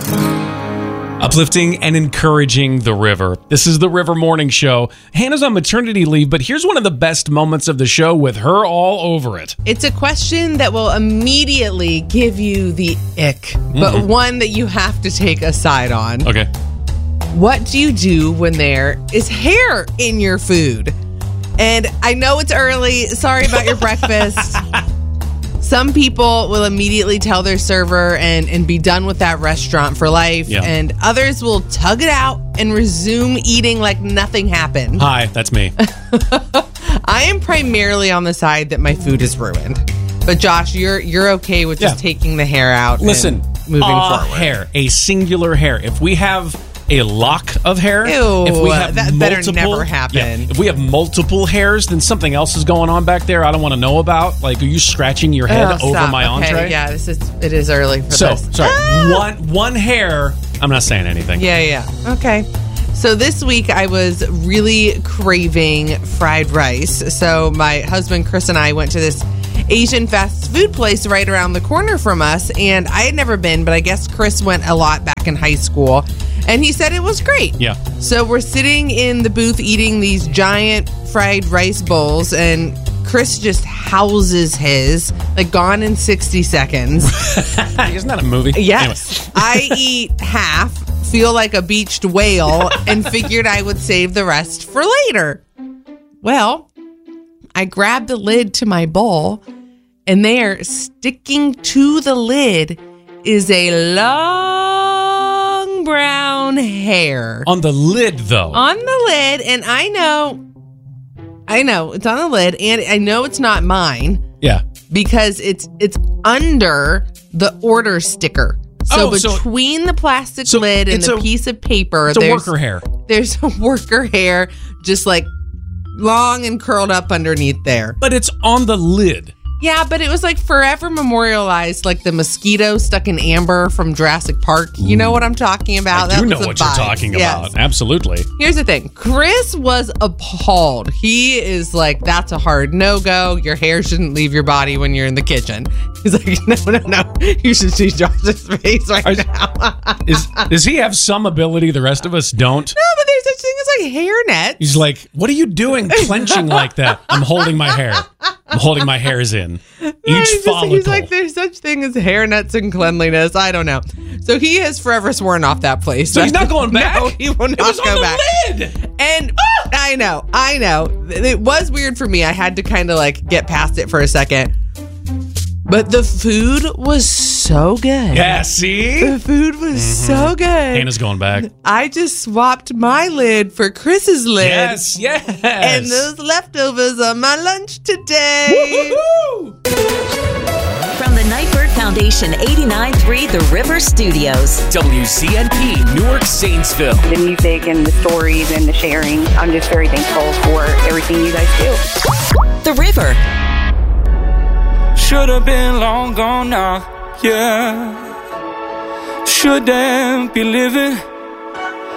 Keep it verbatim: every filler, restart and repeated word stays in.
Uplifting and encouraging the river. This is the River Morning Show. Hannah's on maternity leave, but here's one of the best moments of the show with her all over it. It's a question that will immediately give you the ick, but Mm-hmm. one that you have to take a side on. Okay. What do you do when there is hair in your food? And I know it's early. Sorry about your breakfast. Some people will immediately tell their server and, and be done with that restaurant for life. Yeah. And others will tug it out and resume eating like nothing happened. Hi, that's me. I am primarily on the side that my food is ruined. But Josh, you're you're okay with just Yeah. taking the hair out Listen, and moving a forward. hair, a singular hair. If we have a lock of hair, Ew, if we have that better multiple, never happen. Yeah, if we have multiple hairs, then something else is going on back there I don't want to know about. Like, are you scratching your head Oh, over stop. my Okay, entree? yeah, this is it is early for So, this. sorry, Ah! one one hair. I'm not saying anything. Yeah, yeah. Okay. So this week I was really craving fried rice. So my husband Chris and I went to this Asian fast food place right around the corner from us, and I had never been, but I guess Chris went a lot back in high school, and he said it was great. Yeah. So we're sitting in the booth eating these giant fried rice bowls, and Chris just houses his, like, gone in sixty seconds. Isn't that a movie? Yes. I eat half, feel like a beached whale, and figured I would save the rest for later. Well, I grabbed the lid to my bowl, and there, sticking to the lid, is a long brown hair. On the lid, though. On the lid, and I know, I know, it's on the lid, and I know it's not mine. Yeah. Because it's it's under the order sticker. So Oh, so- between the plastic so lid and it's the a- piece of paper, It's a there's, worker hair. there's a worker hair just like long and curled up underneath there. But it's on the lid. Yeah, but it was like forever memorialized, like the mosquito stuck in amber from Jurassic Park. You know what I'm talking about? I do That know was the what you're vibe. talking Yes. about. Absolutely. Here's the thing. Chris was appalled. He is like, that's a hard no-go. Your hair shouldn't leave your body when you're in the kitchen. He's like, no, no, no. You should see Josh's face right Are- now. Is Does he have some ability the rest of us don't? No, but there's such thing as like hair nets. He's like, what are you doing clenching like that? I'm holding my hair. I'm holding my hairs in. Each he's, just- follicle. he's like, there's such thing as hair nets and cleanliness. I don't know. So he has forever sworn off that place. So he's not going back? No, he will not It was go on the back. lid. And I know, I know. It was weird for me. I had to kind of like get past it for a second. But the food was so good. Yeah, see? The food was so good. Hannah's going back. I just swapped my lid for Chris's lid. Yes, yes. And those leftovers are my lunch today. Woo-hoo-hoo. From the Nightbird Foundation eighty-nine point three The River Studios. W C N P, Newark, Saintsville. The music and the stories and the sharing. I'm just very thankful for everything you guys do. The River. Should have been long gone now, yeah. Shouldn't be living